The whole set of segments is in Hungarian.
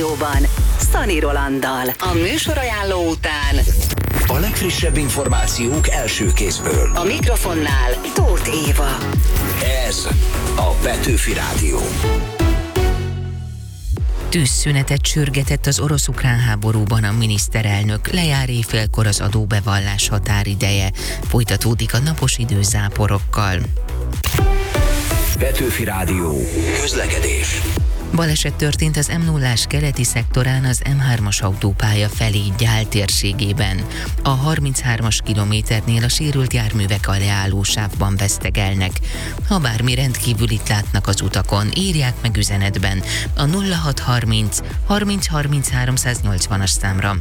Jóban, Szani Rolanddal. A műsorajánló után a legfrissebb információk első kézből. a mikrofonnál Tóth Éva. Ez a Petőfi Rádió. Tűzszünetet sürgetett az orosz-ukrán háborúban a miniszterelnök, lejár éjfélkor az adóbevallás határideje. Folytatódik a napos idő záporokkal. Petőfi Rádió. Közlekedés. Baleset történt az M0-ás keleti szektorán az M3-as autópálya felé Gyál térségében. A 33-as kilométernél a sérült járművek a leállósávban vesztegelnek. Ha bármi rendkívülit látnak az utakon, írják meg üzenetben a 0630 30 30 380-as számra.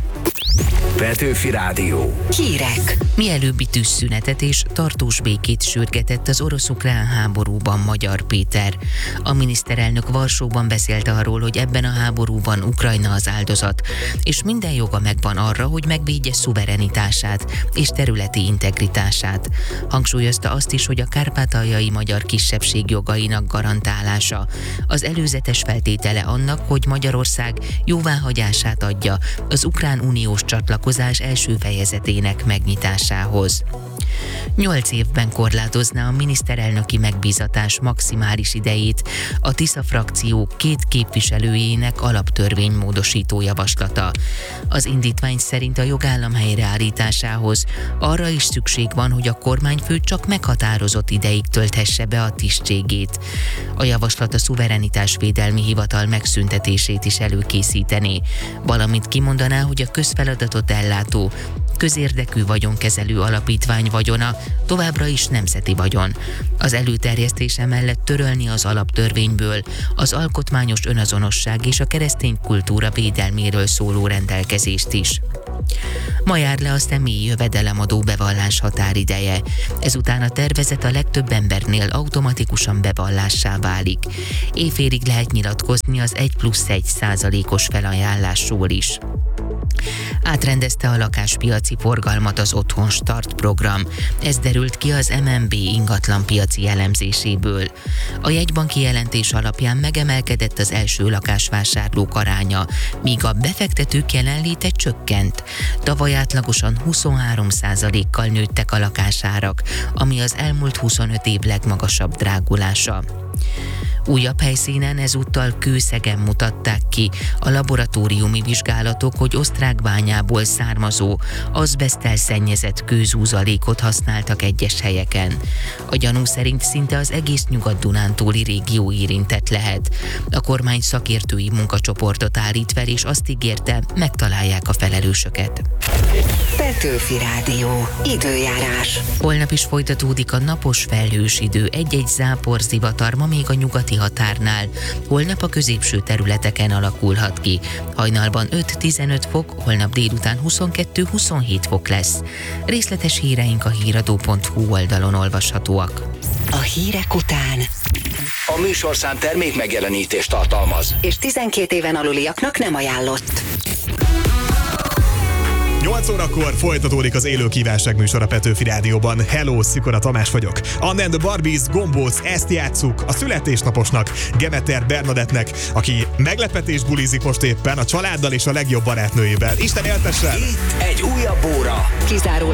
Petőfi Rádió. Hírek. Mielőbbi tűzszünetet és tartós békét sürgetett az orosz-ukrán háborúban Magyar Péter. A miniszterelnök Varsóban beszélt arról, hogy ebben a háborúban Ukrajna az áldozat, és minden joga megvan arra, hogy megvédje szuverenitását és területi integritását. Hangsúlyozta azt is, hogy a kárpátaljai magyar kisebbség jogainak garantálása az előzetes feltétele annak, hogy Magyarország jóváhagyását adja az Ukrán Uniós csatlakozás első fejezetének megnyitásához. 8 évben korlátozná a miniszterelnöki megbízatás maximális idejét a Tisza frakció 2 képviselőjének alaptörvénymódosító javaslata. Az indítvány szerint a jogállam helyreállításához arra is szükség van, hogy a kormányfő csak meghatározott ideig tölthesse be a tisztségét. A javaslat a szuverenitásvédelmi hivatal megszüntetését is előkészítené, valamint kimondaná, hogy a közfeladatot ellátó, közérdekű vagyonkezelő alapítvány vagyona továbbra is nemzeti vagyon. Az előterjesztése mellett törölni az alaptörvényből az alkotmányos önazonosság és a keresztény kultúra védelméről szóló rendelkezést is. Ma jár le a személyi jövedelemadó bevallás határideje. Ezután a tervezet a legtöbb embernél automatikusan bevallássá válik. Éjfélig lehet nyilatkozni az 1+1% felajánlásról is. Átrendezte a lakáspiaci forgalmat az Otthon Start program. Ez derült ki az MNB ingatlanpiaci elemzéséből. A jegybanki jelentés alapján megemelkedett az első lakásvásárlók aránya, míg a befektetők jelenléte csökkent. Tavaly átlagosan 23%-kal nőttek a lakásárak, ami az elmúlt 25 év legmagasabb drágulása. Újabb helyszínen ezúttal Kőszegen mutatták ki a laboratóriumi vizsgálatok, hogy osztrák bányából származó, azbeszttel szennyezett kőzúzalékot használtak egyes helyeken. A gyanú szerint szinte az egész Nyugat-Dunántúli régió érintett lehet. A kormány szakértői munkacsoportot állít fel, és azt ígérte, megtalálják a felelősöket. Petőfi Rádió. Időjárás. Holnap is folytatódik a napos felhős idő, egy-egy zápor, zivatar, ma még a nyugati határnál. Holnap a középső területeken alakulhat ki. Hajnalban 5-15 fok, holnap délután 22-27 fok lesz. Részletes híreink a híradó.hu oldalon olvashatóak. A hírek után. A műsorszám termék megjelenítést tartalmaz. És 12 éven aluliaknak nem ajánlott. 8 órakor folytatódik az élő kívánság műsor a Petőfi Rádióban. Hello, Szikora Tamás vagyok. Anna and the Barbies, Gombóc, ezt játsszuk a születésnaposnak, Gemeter Bernadettnek, aki meglepetés bulizik most éppen a családdal és a legjobb barátnőjével. Isten éltessen! Itt egy újabb óra. Kizárólag